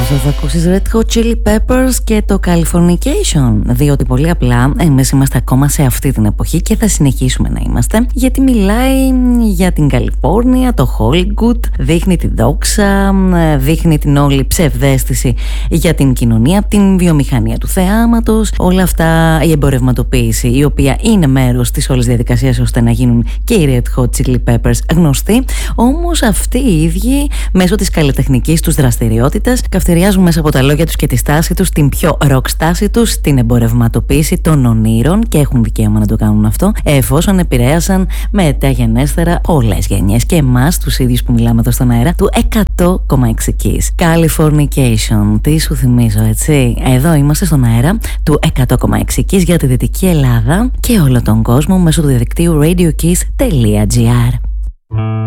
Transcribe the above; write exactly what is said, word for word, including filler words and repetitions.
θα ακούσεις Red Hot Chili Peppers και το Californication, διότι πολύ απλά εμείς είμαστε ακόμα σε αυτή την εποχή και θα συνεχίσουμε να είμαστε, γιατί μιλάει για την Καλιφόρνια, το Hollywood, δείχνει τη δόξα, δείχνει την όλη ψευδαίσθηση για την κοινωνία, την βιομηχανία του θεάματος, όλα αυτά, η εμπορευματοποίηση, η οποία είναι μέρος της όλης διαδικασίας ώστε να γίνουν και οι Red Hot Chili Peppers γνωστοί. Όμως αυτοί οι ίδιοι μέσω της καλλιτεχνικής τους δραστηριότητας καυτηριάζουν μέσα από τα λόγια τους και τη στάση τους την πιο ροκ στάση τους, την εμπορευματοποίηση των ονείρων, και έχουν δικαίωμα να το κάνουν αυτό, εφόσον επηρέασαν μεταγενέστερα πολλές γενιές και εμάς τους ίδιους που μιλάμε εδώ στον αέρα του εκατό κόμμα έξι Kiss. Californication, τι σου θυμίζω, έτσι? Εδώ είμαστε στον αέρα του εκατό κόμμα έξι Kiss για τη Δυτική Ελλάδα και όλο τον κόσμο μέσω του διαδικτύου radio kiss τελεία gr.